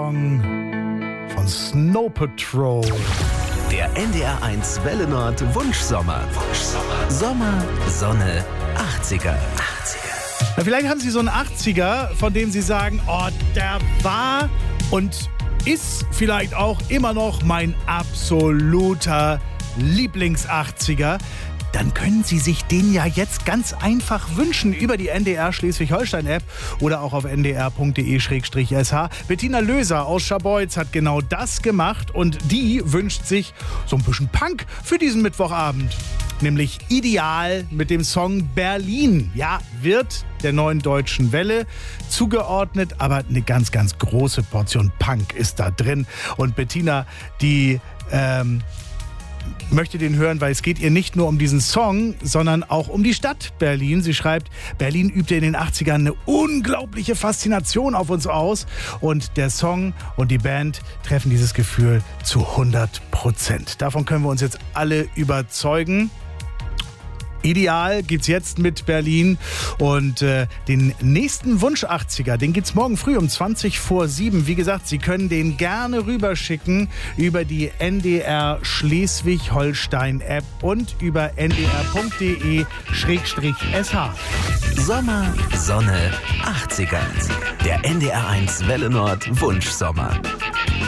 Song von Snow Patrol. Der NDR1 Welle Nord Wunschsommer. Sommer, Sonne, 80er. Na, vielleicht haben Sie so einen 80er, von dem Sie sagen, oh, der war und ist vielleicht auch immer noch mein absoluter Lieblings-80er. Dann können Sie sich den ja jetzt ganz einfach wünschen über die NDR Schleswig-Holstein-App oder auch auf ndr.de/sh. Bettina Löser aus Scharbeutz hat genau das gemacht und die wünscht sich so ein bisschen Punk für diesen Mittwochabend. Nämlich Ideal mit dem Song Berlin. Ja, wird der Neuen Deutschen Welle zugeordnet, aber eine ganz, ganz große Portion Punk ist da drin. Und Bettina, die möchte den hören, weil es geht ihr nicht nur um diesen Song, sondern auch um die Stadt Berlin. Sie schreibt, Berlin übte in den 80ern eine unglaubliche Faszination auf uns aus und der Song und die Band treffen dieses Gefühl zu 100%. Davon können wir uns jetzt alle überzeugen. Ideal geht's jetzt mit Berlin und den nächsten Wunsch 80er, den gibt's morgen früh um 7:20. Wie gesagt, Sie können den gerne rüberschicken über die NDR Schleswig-Holstein-App und über ndr.de/sh. Sommer, Sonne, 80er. Der NDR1 Welle Nord Wunschsommer.